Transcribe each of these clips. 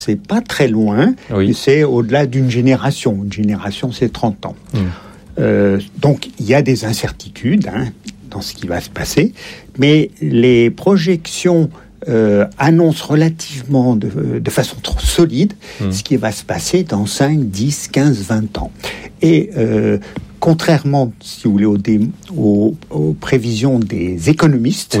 c'est pas très loin, c'est au-delà d'une génération. Une génération, c'est 30 ans. Donc, il y a des incertitudes dans ce qui va se passer, mais les projections annoncent relativement de façon trop solide ce qui va se passer dans 5, 10, 15, 20 ans. Et contrairement, si vous voulez, aux prévisions des économistes,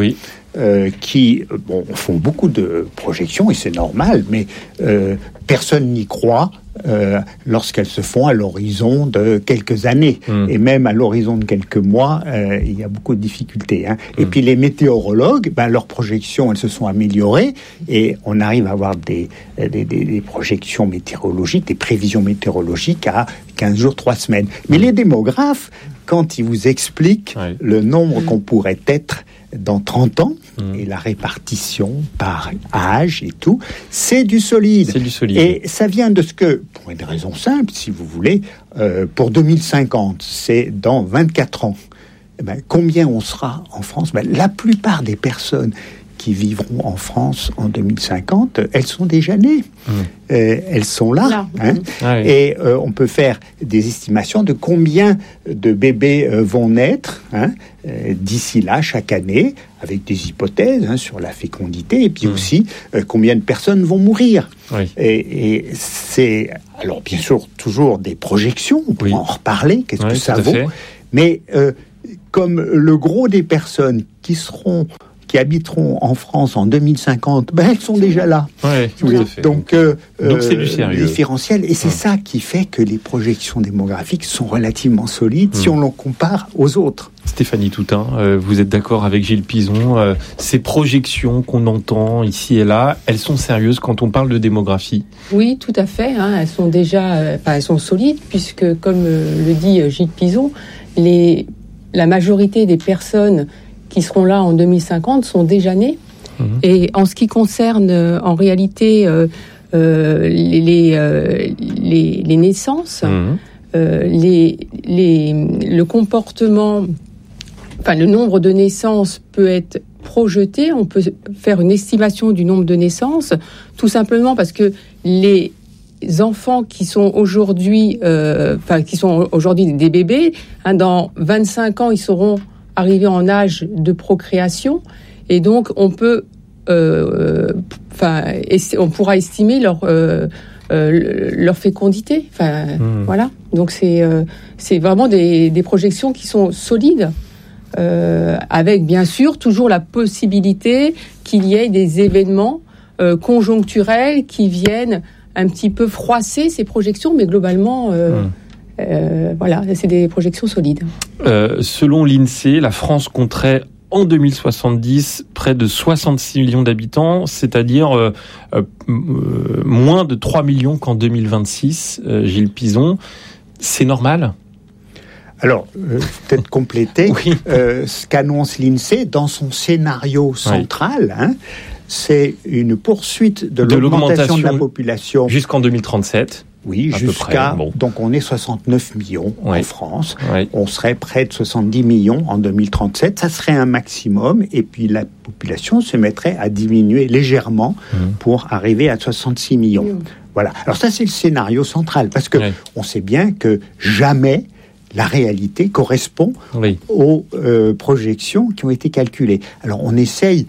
qui font beaucoup de projections, et c'est normal, mais personne n'y croit lorsqu'elles se font à l'horizon de quelques années. Et même à l'horizon de quelques mois, il y a beaucoup de difficultés. Et puis les météorologues, leurs projections, elles se sont améliorées, et on arrive à avoir des projections météorologiques, des prévisions météorologiques à 15 jours, 3 semaines. Mais les démographes, quand ils vous expliquent le nombre qu'on pourrait être dans 30 ans, et la répartition par âge et tout, c'est du solide. Et ça vient de ce que, pour une raison simple, si vous voulez, pour 2050, c'est dans 24 ans. Combien on sera en France ? La plupart des personnes qui vivront en France en 2050, elles sont déjà nées. Elles sont là. Et on peut faire des estimations de combien de bébés vont naître d'ici là, chaque année, avec des hypothèses sur la fécondité, et puis aussi combien de personnes vont mourir. Et c'est, alors bien sûr, toujours des projections, on pourra en reparler, qu'est-ce que ça vaut. Mais comme le gros des personnes qui habiteront en France en 2050, elles sont déjà là. Donc c'est du sérieux. Différentiel. Et c'est ça qui fait que les projections démographiques sont relativement solides si on l'en compare aux autres. Stéphanie Toutain, vous êtes d'accord avec Gilles Pizon ? Ces projections qu'on entend ici et là, elles sont sérieuses quand on parle de démographie ? Oui, tout à fait. Elles sont déjà, elles sont solides, puisque, comme le dit Gilles Pizon, la majorité des personnes qui seront là en 2050 sont déjà nés. Et en ce qui concerne en réalité les naissances, le comportement, le nombre de naissances peut être projeté. On peut faire une estimation du nombre de naissances, tout simplement parce que les enfants qui sont aujourd'hui, des bébés, dans 25 ans, ils seront arrivés en âge de procréation, et donc on peut, on pourra estimer leur fécondité. Voilà. Donc c'est vraiment des projections qui sont solides, avec bien sûr toujours la possibilité qu'il y ait des événements conjoncturels qui viennent un petit peu froisser ces projections, mais globalement. C'est des projections solides. Selon l'INSEE, la France compterait en 2070 près de 66 millions d'habitants, c'est-à-dire moins de 3 millions qu'en 2026. Gilles Pizon, c'est normal ? Alors, peut-être compléter ce qu'annonce l'INSEE dans son scénario central. C'est une poursuite de l'augmentation de la population jusqu'en 2037. Oui, jusqu'à... Donc, on est 69 millions en France. On serait près de 70 millions en 2037. Ça serait un maximum. Et puis, la population se mettrait à diminuer légèrement pour arriver à 66 millions. Voilà. Alors, ça, c'est le scénario central. Parce que on sait bien que jamais la réalité correspond aux projections qui ont été calculées. Alors, on essaye...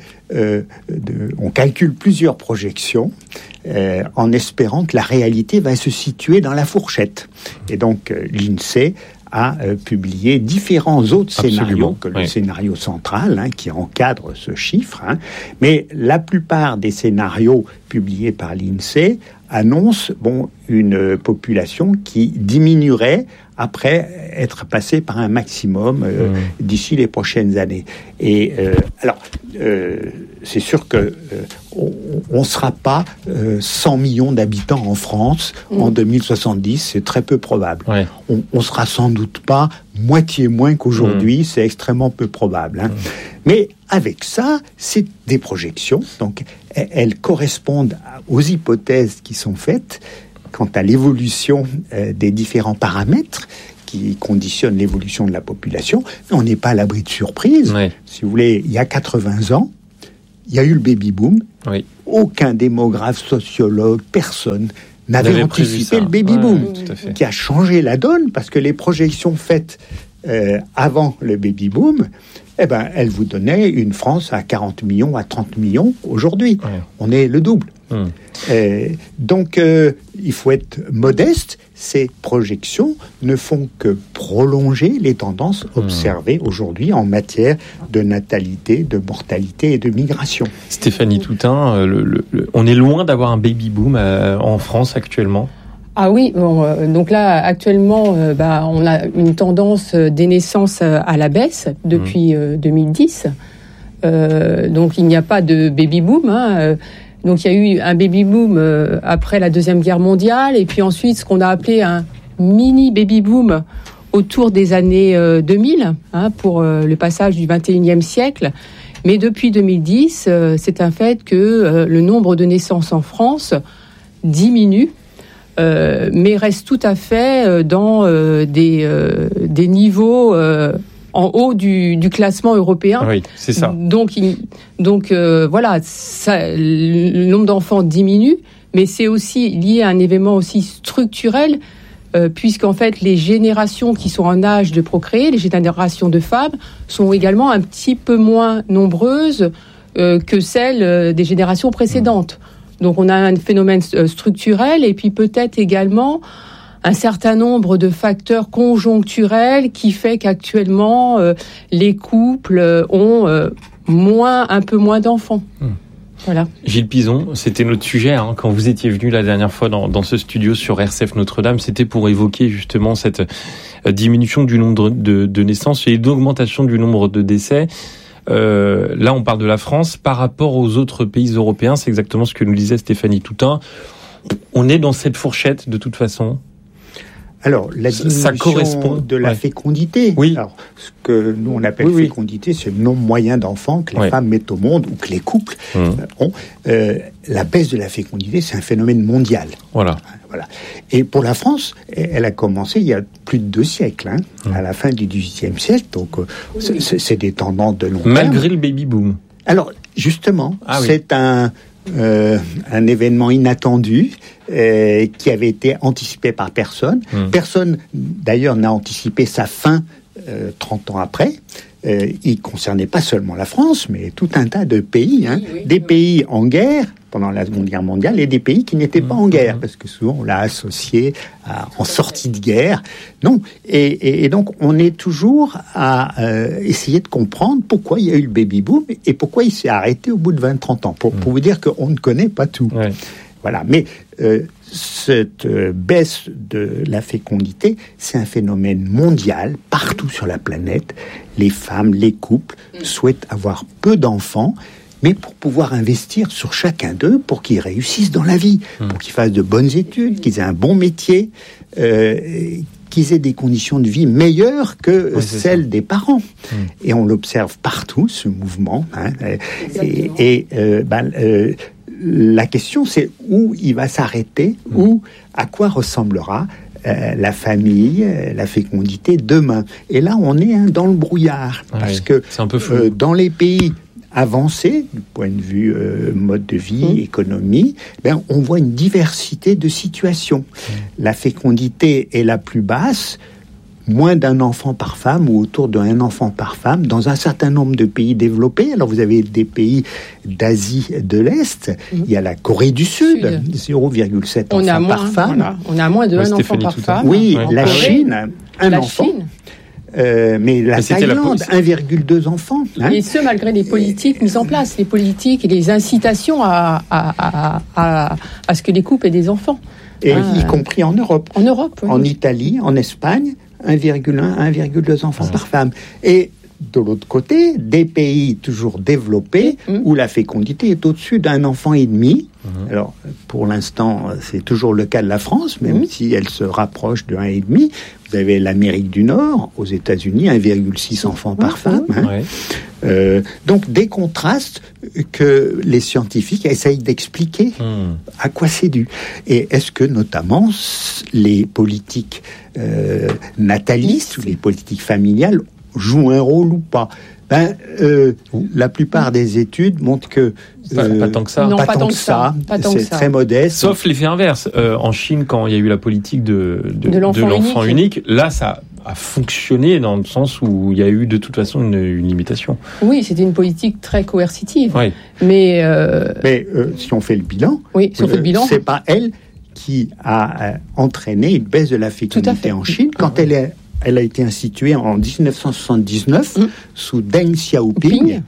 on calcule plusieurs projections en espérant que la réalité va se situer dans la fourchette. Et donc, l'INSEE a publié différents autres scénarios que le scénario central, qui encadre ce chiffre. Mais la plupart des scénarios publiés par l'INSEE annoncent une population qui diminuerait après être passée par un maximum d'ici les prochaines années. Et c'est sûr que on sera pas 100 millions d'habitants en France en 2070, c'est très peu probable. On sera sans doute pas moitié moins qu'aujourd'hui, c'est extrêmement peu probable. Mais avec ça, c'est des projections, donc elles correspondent aux hypothèses qui sont faites quant à l'évolution des différents paramètres qui conditionnent l'évolution de la population. Mais on n'est pas à l'abri de surprises. Si vous voulez, il y a 80 ans, il y a eu le baby-boom. Oui. Aucun démographe, sociologue, personne n'avait anticipé le baby-boom, qui a changé la donne, parce que les projections faites avant le baby-boom, elles vous donnaient une France à 40 millions, à 30 millions aujourd'hui. Ouais. On est le double. Donc, il faut être modeste. Ces projections ne font que prolonger les tendances observées aujourd'hui en matière de natalité, de mortalité et de migration. Stéphanie Toutain, on est loin d'avoir un baby-boom en France actuellement. Ah oui, donc là actuellement, on a une tendance des naissances à la baisse depuis 2010. Donc il n'y a pas de baby-boom. Donc il y a eu un baby-boom après la Deuxième Guerre mondiale, et puis ensuite ce qu'on a appelé un mini baby-boom autour des années 2000, pour le passage du 21e siècle. Mais depuis 2010, c'est un fait que le nombre de naissances en France diminue. Mais reste tout à fait dans des niveaux en haut du classement européen. Oui, c'est ça. Donc voilà, le nombre d'enfants diminue, mais c'est aussi lié à un événement aussi structurel, puisqu'en fait les générations qui sont en âge de procréer, les générations de femmes, sont également un petit peu moins nombreuses que celles des générations précédentes. Donc on a un phénomène structurel, et puis peut-être également un certain nombre de facteurs conjoncturels qui fait qu'actuellement les couples ont un peu moins d'enfants. Voilà. Gilles Pizon, c'était notre sujet quand vous étiez venu la dernière fois dans ce studio sur RCF Notre-Dame. C'était pour évoquer justement cette diminution du nombre de naissances et d'augmentation du nombre de décès. Là, on parle de la France par rapport aux autres pays européens. C'est exactement ce que nous disait Stéphanie Toutain. On est dans cette fourchette de toute façon. Alors, la diminution de la fécondité. Oui. Alors, ce que nous on appelle fécondité, c'est le nombre moyen d'enfants que les femmes mettent au monde ou que les couples ont. La baisse de la fécondité, c'est un phénomène mondial. Voilà. Et pour la France, elle a commencé il y a plus de 2 siècles, à la fin du XVIIIe siècle. Donc, c'est des tendances de long terme. Malgré le baby-boom. Alors, justement, c'est un événement inattendu qui avait été anticipé par personne. Personne, d'ailleurs, n'a anticipé sa fin 30 ans après. Il concernait pas seulement la France, mais tout un tas de pays. Des pays en guerre pendant la Seconde Guerre mondiale et des pays qui n'étaient pas en guerre, parce que souvent on l'a associé en sortie de guerre. Non. Et donc on est toujours à essayer de comprendre pourquoi il y a eu le baby-boom et pourquoi il s'est arrêté au bout de 20-30 ans. Pour vous dire qu'on ne connaît pas tout. Ouais. Voilà. Mais cette baisse de la fécondité, c'est un phénomène mondial, partout sur la planète. Les femmes, les couples souhaitent avoir peu d'enfants, mais pour pouvoir investir sur chacun d'eux, pour qu'ils réussissent dans la vie, pour qu'ils fassent de bonnes études, qu'ils aient un bon métier, qu'ils aient des conditions de vie meilleures que celles des parents. Et on l'observe partout, ce mouvement. La question, c'est où il va s'arrêter, ou à quoi ressemblera la famille, la fécondité demain. Et là, on est dans le brouillard, parce que c'est un peu flou. Dans les pays avancés, du point de vue mode de vie, économie, on voit une diversité de situations. La fécondité est la plus basse, moins d'un enfant par femme ou autour d'un enfant par femme dans un certain nombre de pays développés. Alors vous avez des pays d'Asie de l'Est, il y a la Corée du Sud. 0,7 enfants par femme. Voilà. On a moins de un enfant par femme. Oui, la Chine, un enfant. Mais la Thaïlande, 1,2 enfants. Et ce, malgré les politiques mises en place, les politiques et les incitations à ce que les couples aient des enfants. Et y compris en Europe. En Europe, oui. En Italie, en Espagne, 1,1, 1,2 enfants par femme. Et de l'autre côté, des pays toujours développés où la fécondité est au-dessus d'un enfant et demi. Alors, pour l'instant, c'est toujours le cas de la France, même si elle se rapproche de 1,5. Vous avez l'Amérique du Nord, aux États-Unis, 1,6 enfants par femme. Donc, des contrastes que les scientifiques essayent d'expliquer à quoi c'est dû. Et est-ce que, notamment, les politiques natalistes ou les politiques familiales jouent un rôle ou pas ? La plupart des études montrent que pas tant que ça. Non, pas tant que ça. C'est très modeste. Sauf l'effet inverse. En Chine, quand il y a eu la politique de l'enfant unique, là, ça a fonctionné dans le sens où il y a eu de toute façon une limitation. Oui, c'était une politique très coercitive. Oui. Mais si on fait le bilan, c'est pas elle qui a entraîné une baisse de la fécondité en Chine quand elle a été instituée en 1979 sous Deng Xiaoping.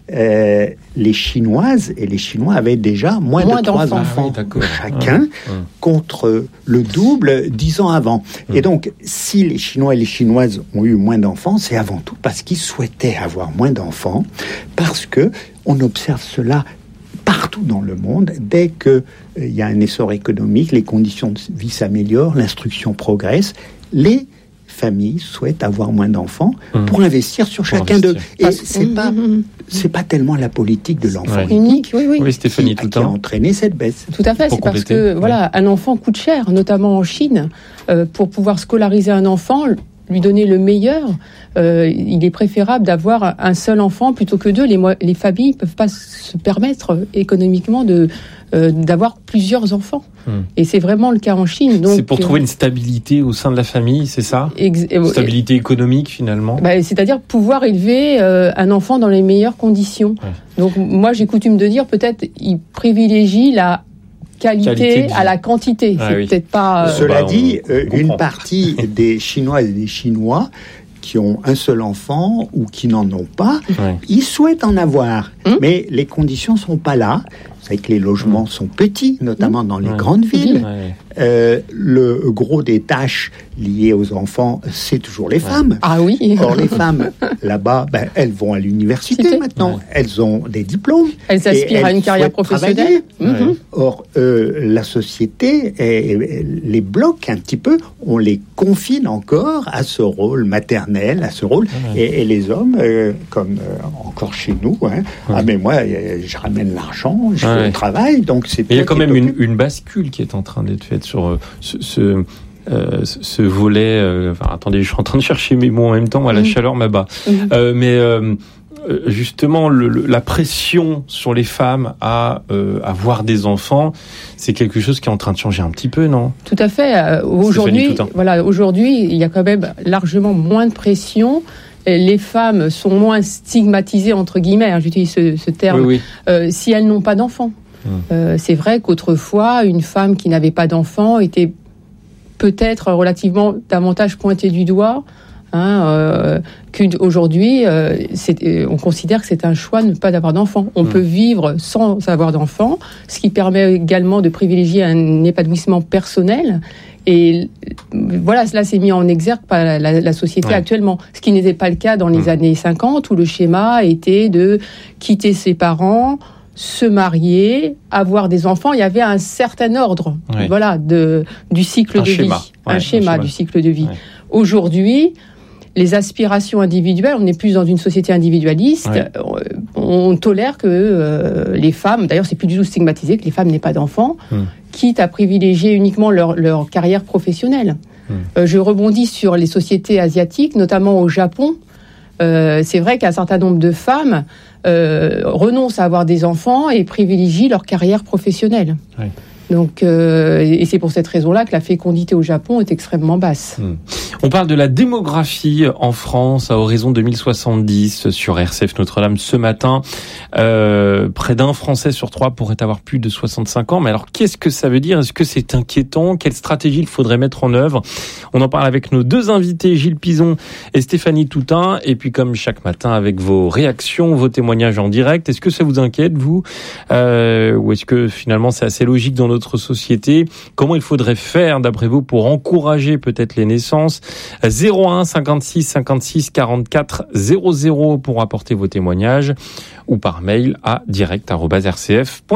Les Chinoises et les Chinois avaient déjà moins de 3 enfants chacun contre le double 10 ans avant. Et donc, si les Chinois et les Chinoises ont eu moins d'enfants, c'est avant tout parce qu'ils souhaitaient avoir moins d'enfants, parce que on observe cela partout dans le monde. Dès qu'il y a un essor économique, les conditions de vie s'améliorent, l'instruction progresse, les familles souhaitent avoir moins d'enfants pour investir sur chacun d'eux. Et c'est pas tellement la politique de l'enfant unique Stéphanie, qui a entraîné cette baisse. Tout à fait, c'est parce que un enfant coûte cher, notamment en Chine. Pour pouvoir scolariser un enfant, lui donner le meilleur, il est préférable d'avoir un seul enfant plutôt que 2. Les familles ne peuvent pas se permettre économiquement d'avoir plusieurs enfants. Et c'est vraiment le cas en Chine. Donc, c'est pour trouver une stabilité au sein de la famille, c'est ça ? Stabilité économique, finalement. C'est-à-dire pouvoir élever un enfant dans les meilleures conditions. Donc moi, j'ai coutume de dire, peut-être, ils privilégient la qualité à la quantité. Peut-être pas... Cela dit, une partie des Chinoises et des Chinois qui ont un seul enfant ou qui n'en ont pas, ils souhaitent en avoir. Mais les conditions ne sont pas là. Vous savez que les logements sont petits, notamment dans les grandes villes. Le gros des tâches liées aux enfants, c'est toujours les femmes. Ah oui. Or, les femmes, là-bas, elles vont à l'université maintenant. Elles ont des diplômes. Elles aspirent à une carrière professionnelle. Or, la société les bloque un petit peu. On les confine encore à ce rôle maternel, à ce rôle. Et les hommes, comme encore chez nous, mais moi, je ramène l'argent, je fais le travail. Donc c'est. Il y a quand même une bascule qui est en train d'être faite sur ce volet. Attendez, je suis en train de chercher mes mots en même temps. La chaleur m'abat. Justement, la pression sur les femmes à avoir des enfants, c'est quelque chose qui est en train de changer un petit peu, non ? Tout à fait. Aujourd'hui, il y a quand même largement moins de pression. Les femmes sont moins stigmatisées, entre guillemets, j'utilise ce terme, si elles n'ont pas d'enfants. C'est vrai qu'autrefois, une femme qui n'avait pas d'enfants était peut-être relativement davantage pointée du doigt. Qu'aujourd'hui, on considère que c'est un choix de ne pas avoir d'enfants. On peut vivre sans avoir d'enfants, ce qui permet également de privilégier un épanouissement personnel. Et cela s'est mis en exergue par la société actuellement. Ce qui n'était pas le cas dans les années 50, où le schéma était de quitter ses parents, se marier, avoir des enfants. Il y avait un certain ordre, du cycle de vie. Un schéma du cycle de vie. Aujourd'hui, les aspirations individuelles, on est plus dans une société individualiste, on tolère que les femmes, d'ailleurs c'est plus du tout stigmatisé que les femmes n'aient pas d'enfants, quitte à privilégier uniquement leur carrière professionnelle. Je rebondis sur les sociétés asiatiques, notamment au Japon. C'est vrai qu'un certain nombre de femmes renoncent à avoir des enfants et privilégient leur carrière professionnelle. Donc, et c'est pour cette raison-là que la fécondité au Japon est extrêmement basse. On parle de la démographie en France à horizon 2070 sur RCF Notre-Dame ce matin. Près d'un Français sur 3 pourrait avoir plus de 65 ans. Mais alors, qu'est-ce que ça veut dire ? Est-ce que c'est inquiétant ? Quelle stratégie il faudrait mettre en œuvre ? On en parle avec nos deux invités, Gilles Pizon et Stéphanie Toutain. Et puis, comme chaque matin, avec vos réactions, vos témoignages en direct. Est-ce que ça vous inquiète, vous ? Ou est-ce que finalement c'est assez logique dans notre société ? Comment il faudrait faire, d'après vous, pour encourager peut-être les naissances ? 01 56 56 44 00 pour apporter vos témoignages ou par mail à direct@rcf.fr.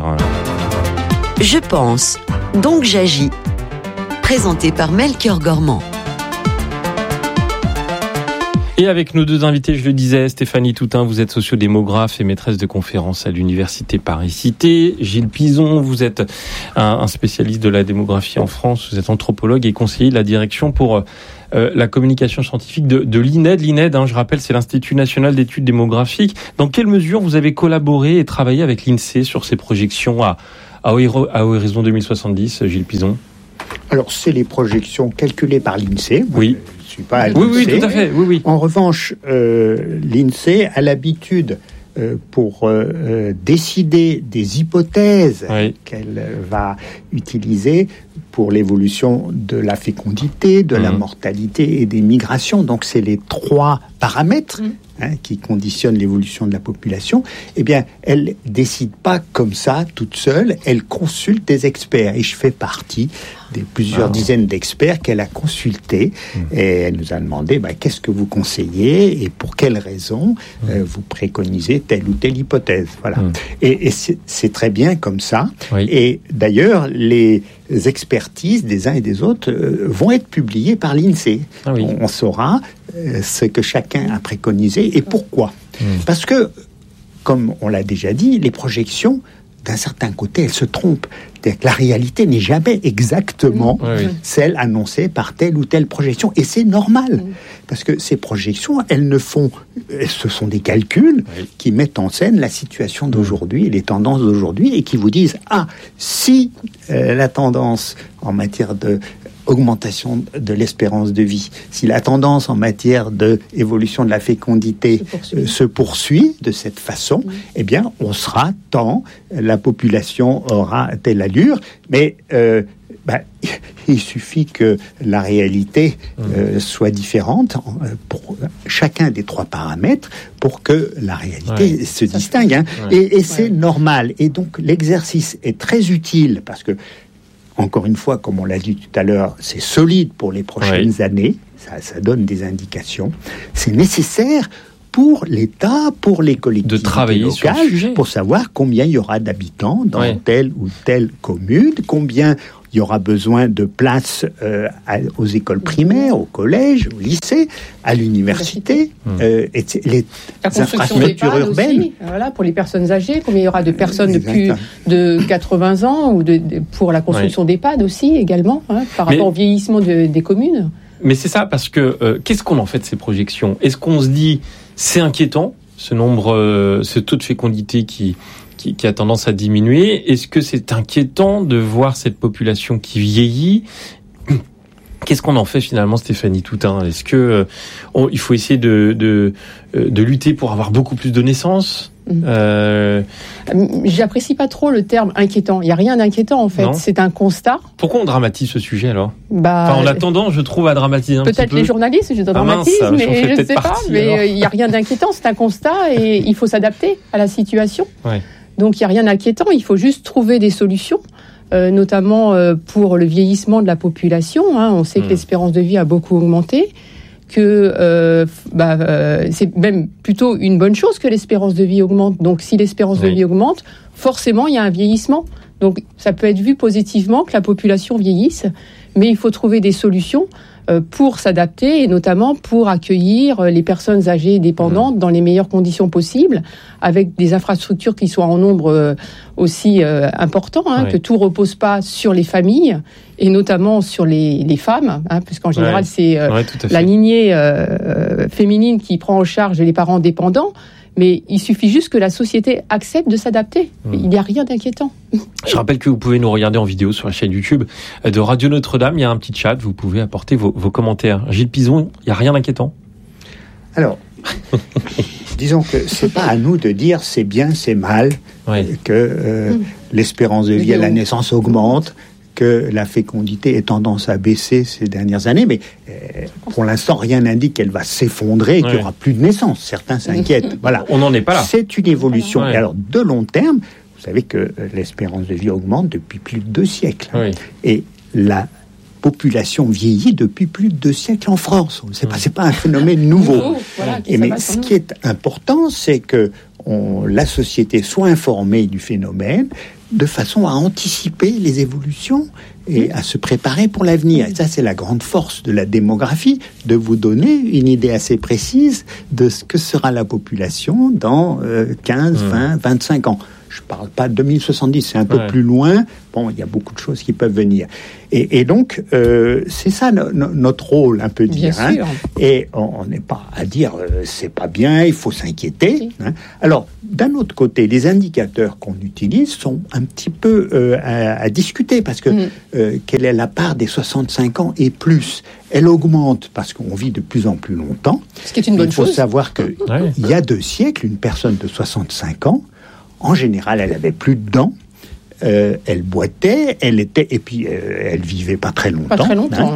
Je pense, donc j'agis. Présenté par Melchior Gormand. Et avec nos deux invités, je le disais, Stéphanie Toutain, vous êtes sociodémographe et maîtresse de conférences à l'Université Paris-Cité. Gilles Pizon, vous êtes un spécialiste de la démographie en France, vous êtes anthropologue et conseiller de la direction pour la communication scientifique de l'INED. L'INED, je rappelle, c'est l'Institut national d'études démographiques. Dans quelle mesure vous avez collaboré et travaillé avec l'INSEE sur ces projections à horizon 2070, Gilles Pizon? Alors, c'est les projections calculées par l'INSEE. Oui. Je ne suis pas à l'INSEE. Oui, tout à fait. Oui. En revanche, l'INSEE a l'habitude, pour décider des hypothèses qu'elle va utiliser pour l'évolution de la fécondité, de la mortalité et des migrations. Donc, c'est les 3 paramètres qui conditionnent l'évolution de la population. Eh bien, elle décide pas comme ça, toute seule. Elle consulte des experts. Et je fais partie des plusieurs dizaines d'experts qu'elle a consultés. Et elle nous a demandé, qu'est-ce que vous conseillez et pour quelles raisons vous préconisez telle ou telle hypothèse. Voilà. Et c'est très bien comme ça. Oui. Et d'ailleurs, les expertises des uns et des autres vont être publiées par l'INSEE. Ah oui. On saura ce que chacun a préconisé et pourquoi. Parce que, comme on l'a déjà dit, les projections, d'un certain côté, elles se trompent. C'est-à-dire que la réalité n'est jamais exactement celle annoncée par telle ou telle projection. Et c'est normal. Parce que ces projections, ce sont des calculs qui mettent en scène la situation d'aujourd'hui et les tendances d'aujourd'hui et qui vous disent, si la tendance en matière de augmentation de l'espérance de vie, si la tendance en matière d'évolution de la fécondité se poursuit de cette façon, eh bien, on sera tant, la population aura telle allure, mais il suffit que la réalité soit différente pour chacun des 3 paramètres pour que la réalité se distingue. Et c'est normal. Et donc, l'exercice est très utile parce que, encore une fois, comme on l'a dit tout à l'heure, c'est solide pour les prochaines années. Ça donne des indications. C'est nécessaire pour l'État, pour les collectivités locales, pour savoir combien il y aura d'habitants dans telle ou telle commune, combien il y aura besoin de places aux écoles primaires, au collège, au lycée, à l'université, et les infrastructures urbaines. Aussi, pour les personnes âgées, combien il y aura de personnes de plus de 80 ans, ou pour la construction d'EHPAD aussi, également, par rapport au vieillissement des communes. Mais c'est ça, parce que qu'est-ce qu'on en fait de ces projections ? Est-ce qu'on se dit, c'est inquiétant, ce taux de fécondité qui a tendance à diminuer. Est-ce que c'est inquiétant de voir cette population qui vieillit ? Qu'est-ce qu'on en fait finalement, Stéphanie Toutain ? Est-ce que il faut essayer de lutter pour avoir beaucoup plus de naissances ? J'apprécie pas trop le terme inquiétant. Il n'y a rien d'inquiétant en fait. Non. C'est un constat. Pourquoi on dramatise ce sujet alors ? On a tendance, je trouve, à dramatiser un petit peu. Peut-être les journalistes, je dramatise, mais je ne sais pas. Mais il n'y a rien d'inquiétant. C'est un constat et il faut s'adapter à la situation. Ouais. Donc il n'y a rien d'inquiétant. Il faut juste trouver des solutions. Notamment pour le vieillissement de la population. On sait que l'espérance de vie a beaucoup augmenté, que c'est même plutôt une bonne chose que l'espérance de vie augmente. Donc si l'espérance de vie augmente, forcément il y a un vieillissement. Donc ça peut être vu positivement que la population vieillisse, mais il faut trouver des solutions pour s'adapter et notamment pour accueillir les personnes âgées et dépendantes dans les meilleures conditions possibles, avec des infrastructures qui soient en nombre aussi important, que tout repose pas sur les familles et notamment sur les femmes, puisqu'en général c'est la lignée féminine qui prend en charge les parents dépendants. Mais il suffit juste que la société accepte de s'adapter. Il n'y a rien d'inquiétant. Je rappelle que vous pouvez nous regarder en vidéo sur la chaîne YouTube de Radio Notre-Dame. Il y a un petit chat, vous pouvez apporter vos commentaires. Gilles Pizon, il n'y a rien d'inquiétant ? Alors, disons que c'est pas à nous de dire c'est bien, c'est mal, que l'espérance de vie à la naissance augmente, que la fécondité ait tendance à baisser ces dernières années, mais pour l'instant, rien n'indique qu'elle va s'effondrer et qu'il n'y aura plus de naissance. Certains s'inquiètent. Voilà. On n'en est pas là. C'est une évolution. Et alors, de long terme, vous savez que l'espérance de vie augmente depuis plus de 2 siècles. Et la population vieillit depuis plus de 2 siècles en France. C'est pas un phénomène nouveau. Mais ce qui est important, c'est que la société soit informée du phénomène, de façon à anticiper les évolutions et à se préparer pour l'avenir. Et ça, c'est la grande force de la démographie, de vous donner une idée assez précise de ce que sera la population dans 15, 20, 25 ans. Je ne parle pas de 2070, c'est un peu plus loin. Bon, il y a beaucoup de choses qui peuvent venir. Et donc, c'est ça notre rôle, un peu dire. Bien sûr. Et on n'est pas à dire c'est pas bien, il faut s'inquiéter. Hein. Alors, d'un autre côté, les indicateurs qu'on utilise sont un petit peu à discuter parce que quelle est la part des 65 ans et plus? Elle augmente parce qu'on vit de plus en plus longtemps. Ce qui est une bonne chose. Il faut savoir qu'il y a 2 siècles, une personne de 65 ans, en général, elle avait plus de dents, elle boitait, et puis elle vivait pas très longtemps. Pas très longtemps.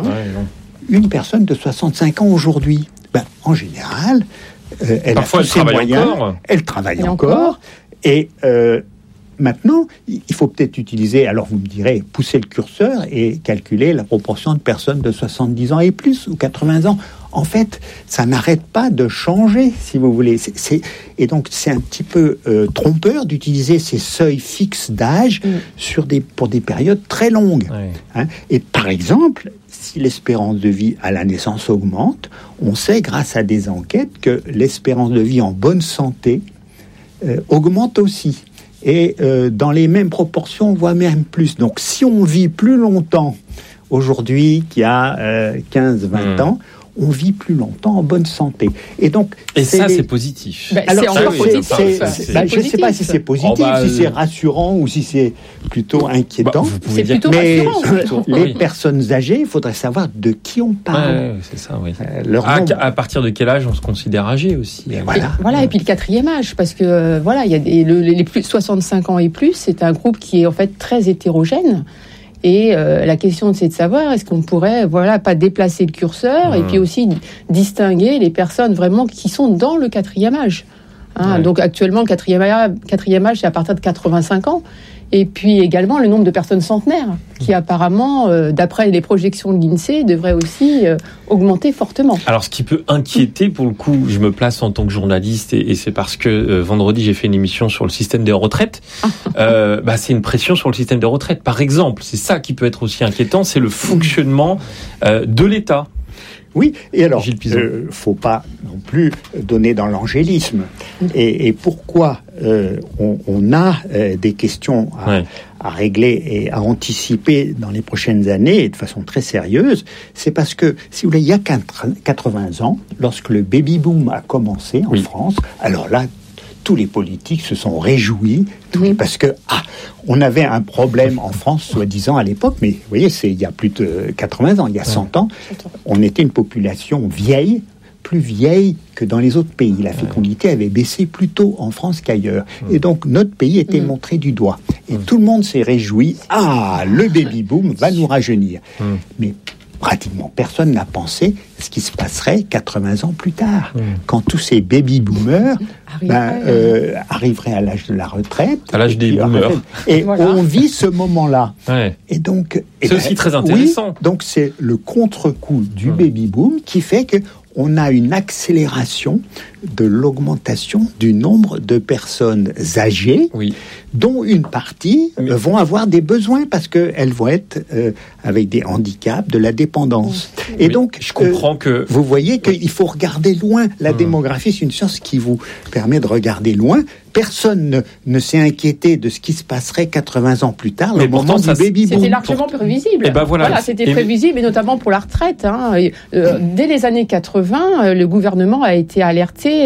Une personne de 65 ans aujourd'hui, en général, elle parfois a tous ses moyens, elle travaille encore, et maintenant, il faut peut-être utiliser, alors vous me direz, pousser le curseur et calculer la proportion de personnes de 70 ans et plus, ou 80 ans. En fait, ça n'arrête pas de changer, si vous voulez. Et donc, c'est un petit peu trompeur d'utiliser ces seuils fixes d'âge pour des périodes très longues. Hein. Et par exemple, si l'espérance de vie à la naissance augmente, on sait, grâce à des enquêtes, que l'espérance de vie en bonne santé augmente aussi. Et dans les mêmes proportions, voire même plus. Donc, si on vit plus longtemps aujourd'hui qu'il y a 15-20 ans, on vit plus longtemps en bonne santé. Et donc, c'est positif. Alors, c'est encore positif. Je ne sais pas si c'est positif, si c'est rassurant ou si c'est plutôt inquiétant. C'est plutôt rassurant. Les personnes âgées, il faudrait savoir de qui on parle. C'est ça, oui. À partir de quel âge on se considère âgé aussi. Et puis le 4e âge, parce que il y a les plus de 65 ans et plus, c'est un groupe qui est en fait très hétérogène. Et la question, c'est de savoir, est-ce qu'on pourrait, pas déplacer le curseur et puis aussi distinguer les personnes vraiment qui sont dans le 4e âge. Donc actuellement, le 4e âge, c'est à partir de 85 ans. Et puis également le nombre de personnes centenaires, qui apparemment, d'après les projections de l'INSEE, devrait aussi augmenter fortement. Alors ce qui peut inquiéter, pour le coup, je me place en tant que journaliste, et c'est parce que vendredi j'ai fait une émission sur le système des retraites, c'est une pression sur le système des retraites. Par exemple, c'est ça qui peut être aussi inquiétant, c'est le fonctionnement de l'État. Oui, et alors, faut pas non plus donner dans l'angélisme. Et pourquoi on a des questions à régler et à anticiper dans les prochaines années, et de façon très sérieuse, c'est parce que, si vous voulez, il y a 80 ans, lorsque le baby-boom a commencé en France, alors là, tous les politiques se sont réjouis, parce que on avait un problème en France, soi-disant à l'époque, mais vous voyez, c'est il y a plus de 80 ans, il y a 100 ans, on était une population vieille, plus vieille que dans les autres pays. La fécondité avait baissé plus tôt en France qu'ailleurs. Et donc, notre pays était montré du doigt. Et tout le monde s'est réjoui, le baby-boom va nous rajeunir. Mais pratiquement personne n'a pensé ce qui se passerait 80 ans plus tard, quand tous ces baby-boomers arriveraient à l'âge de la retraite. À l'âge des boomers. Et on vit ce moment-là. Et donc, c'est aussi très intéressant. Donc c'est le contre-coup du baby-boom qui fait que on a une accélération de l'augmentation du nombre de personnes âgées, dont une partie vont avoir des besoins parce qu'elles vont être avec des handicaps, de la dépendance. Et donc, je comprends que vous voyez qu'il faut regarder loin. La démographie, c'est une science qui vous permet de regarder loin. Personne ne s'est inquiété de ce qui se passerait 80 ans plus tard, au moment du baby-boom. C'était largement prévisible. C'était prévisible, et notamment pour la retraite. Dès les années 80, le gouvernement a été alerté.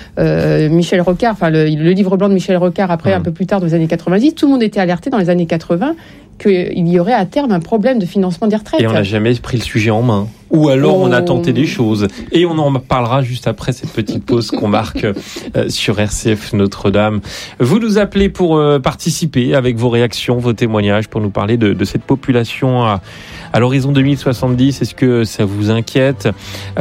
Michel Rocard, le livre blanc de Michel Rocard, après un peu plus tard, dans les années 90, tout le monde était alerté dans les années 80 qu'il y aurait à terme un problème de financement des retraites. Et on n'a jamais pris le sujet en main. Ou alors on a tenté des choses. Et on en parlera juste après cette petite pause qu'on marque sur RCF Notre-Dame. Vous nous appelez pour participer avec vos réactions, vos témoignages, pour nous parler de cette population à l'horizon 2070. Est-ce que ça vous inquiète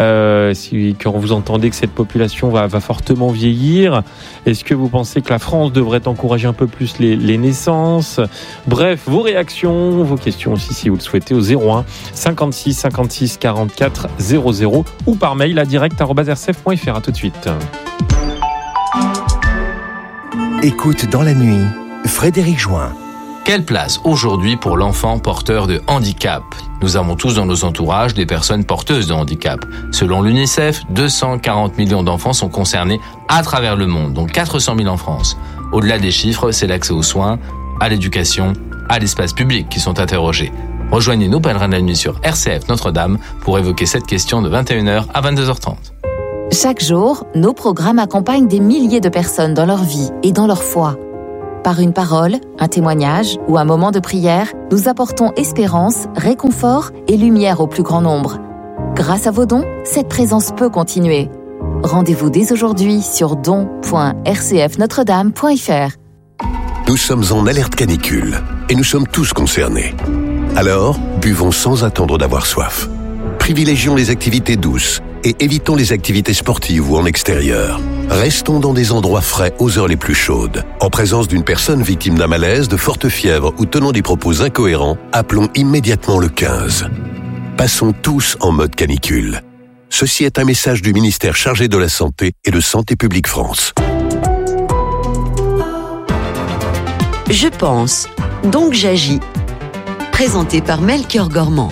quand vous entendez que cette population va fortement vieillir? Est-ce que vous pensez que la France devrait encourager un peu plus les naissances? Bref, vos réactions, vos questions aussi, si vous le souhaitez, au 01 56 56 44 00 ou par mail à direct@rcf.fr. À tout de suite. Écoute dans la nuit, Frédéric Join. Quelle place aujourd'hui pour l'enfant porteur de handicap ? Nous avons tous dans nos entourages des personnes porteuses de handicap. Selon l'UNICEF, 240 millions d'enfants sont concernés à travers le monde, dont 400 000 en France. Au-delà des chiffres, c'est l'accès aux soins, à l'éducation, à l'espace public qui sont interrogés. Rejoignez nos pèlerins de la nuit sur RCF Notre-Dame pour évoquer cette question de 21h à 22h30. Chaque jour, nos programmes accompagnent des milliers de personnes dans leur vie et dans leur foi. Par une parole, un témoignage ou un moment de prière, nous apportons espérance, réconfort et lumière au plus grand nombre. Grâce à vos dons, cette présence peut continuer. Rendez-vous dès aujourd'hui sur don.rcfnotredame.fr. Nous sommes en alerte canicule et nous sommes tous concernés. Alors, buvons sans attendre d'avoir soif. Privilégions les activités douces et évitons les activités sportives ou en extérieur. Restons dans des endroits frais aux heures les plus chaudes. En présence d'une personne victime d'un malaise, de forte fièvre ou tenant des propos incohérents, appelons immédiatement le 15. Passons tous en mode canicule. Ceci est un message du ministère chargé de la Santé et de Santé publique France. Je pense, donc j'agis. Présenté par Melchior Gormand.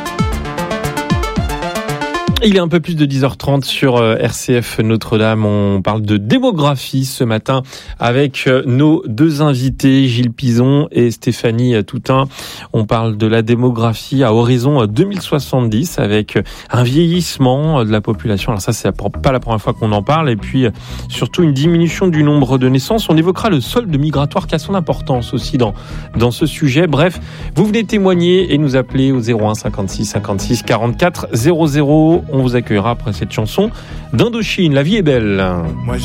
Il est un peu plus de 10h30 sur RCF Notre-Dame. On parle de démographie ce matin avec nos deux invités, Gilles Pizon et Stéphanie Toutain. On parle de la démographie à horizon 2070 avec un vieillissement de la population. Alors ça, c'est pas la première fois qu'on en parle. Et puis, surtout une diminution du nombre de naissances. On évoquera le solde migratoire qui a son importance aussi dans ce sujet. Bref, vous venez témoigner et nous appeler au 01 56 56 44 00. On vous accueillera après cette chanson d'Indochine. La vie est belle.